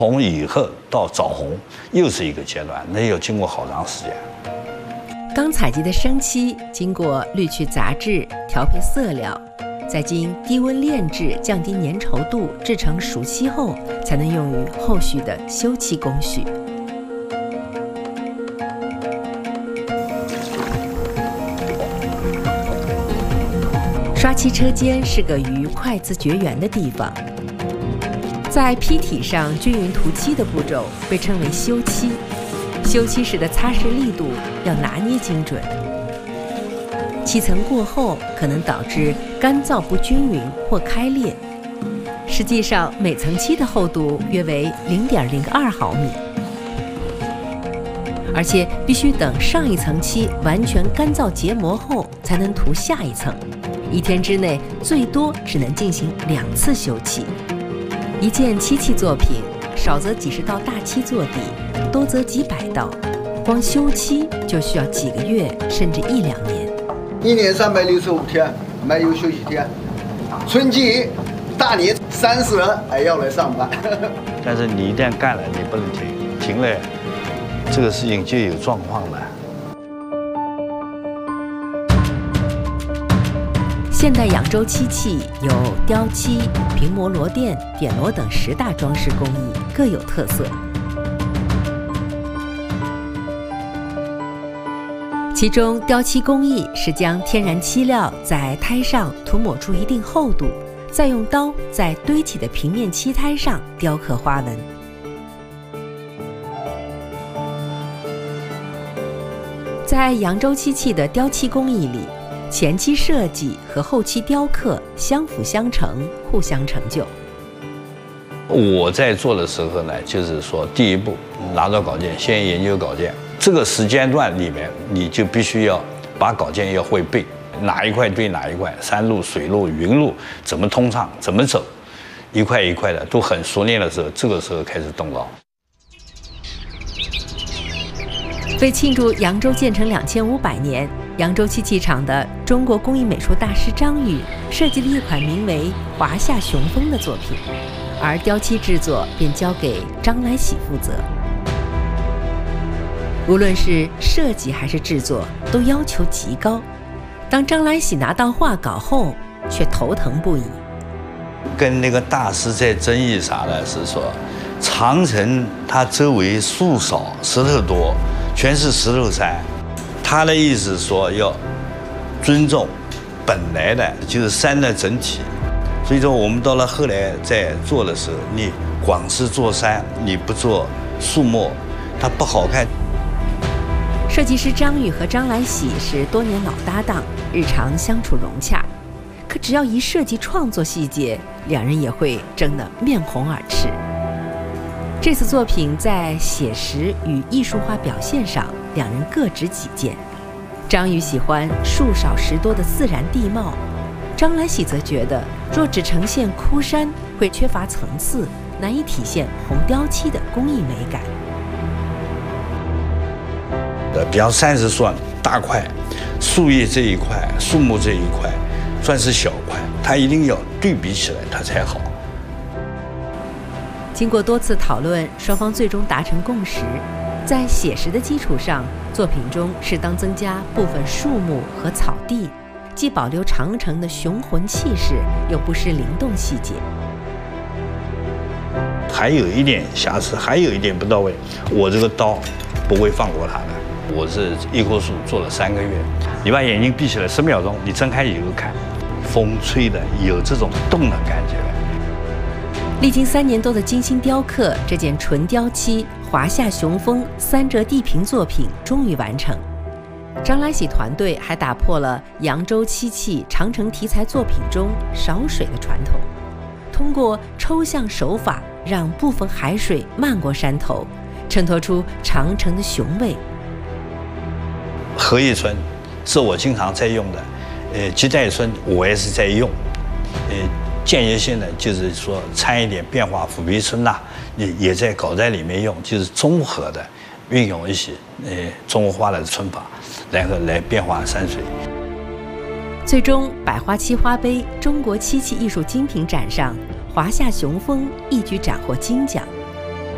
从以后到枣红又是一个阶段，那要经过好长时间。 刚采集的生漆经过滤去杂质、调配色料，再经低温炼制，降低粘稠度，制成熟漆后，才能用于后续的修漆工序。刷漆车间是个与快瓷绝缘的地方，在坯体上均匀涂漆的步骤被称为修漆。修漆时的擦拭力度要拿捏精准，漆层过厚可能导致干燥不均匀或开裂。实际上，每层漆的厚度约为0.02毫米，而且必须等上一层漆完全干燥结膜后才能涂下一层。1天之内最多只能进行2次修漆。一件漆器作品，少则几十道大漆做底，多则几百道，光修漆就需要几个月甚至1-2年。 1年365天，没有休息天。春季、大年30人还要来上班。 但是你一旦干了，你不能停，停了，这个事情就有状况了。 现代扬州漆器有雕漆、平磨螺钿、点螺等10大装饰工艺，各有特色。其中，雕漆工艺是将天然漆料在胎上涂抹出一定厚度，再用刀在堆起的平面漆胎上雕刻花纹。在扬州漆器的雕漆工艺里，前期设计和后期雕刻相辅相成，互相成就。 我在做的时候呢，就是说，第一步拿到稿件，先研究稿件。这个时间段里面，你就必须要把稿件要会背，哪一块对哪一块，山路、水路、云路怎么通畅，怎么走，一块一块的都很熟练的时候，这个时候开始动刀。 为庆祝扬州建成2500年，扬州漆器厂的中国工艺美术大师张宇设计了一款名为《华夏雄风》的作品，而雕漆制作便交给张来喜负责。无论是设计还是制作，都要求极高。当张来喜拿到画稿后，却头疼不已。 跟那个大师在争议啥呢？是说，长城它周围树少，石头多，全是石头山。他的意思说要尊重本来的就是山的整体。所以说，我们到了后来在做的时候，你光是做山，你不做树木，它不好看。 设计师张宇和张来喜是多年老搭档，日常相处融洽。可只要一涉及创作细节，两人也会争得面红耳赤。这次作品在写实与艺术化表现上，两人各执己见。张宇喜欢树少石多的自然地貌，张来喜则觉得若只呈现枯山，会缺乏层次，难以体现红雕漆的工艺美感。 比方山是算大块，树叶这一块、树木这一块算是小块，它一定要对比起来，它才好。 经过多次讨论，双方最终达成共识，在写实的基础上，作品中适当增加部分树木和草地，既保留长城的雄浑气势，又不失灵动细节。 还有一点瑕疵，还有一点不到位，我这个刀不会放过它的。我是一棵树做了3个月，你把眼睛闭起来10秒钟，你睁开以后看，风吹的有这种动的感觉。 历经3年多的精心雕刻，这件纯雕漆华夏雄风3折地平作品终于完成。张来喜团队还打破了扬州漆器长城题材作品中少水的传统，通过抽象手法，让部分海水漫过山头，衬托出长城的雄伟。 荷叶村是我经常在用的，吉代村我也是在用，间接性的就是说掺一点变化，虎皮村呐也在搞在里面用，就是综合的运用一些中国画的皴法，然后来变化山水。 最终，百花漆花杯中国漆器艺术精品展上，华夏雄风一举斩获金奖。